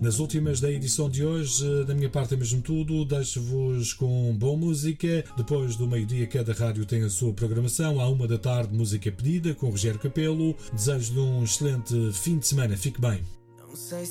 Nas últimas da edição de hoje, da minha parte é mesmo tudo. Deixo-vos com boa música. Depois do meio-dia, cada rádio tem a sua programação. À 1 da tarde, música pedida com Rogério Capelo. Desejo-lhe um excelente fim de semana. Fique bem. Não sei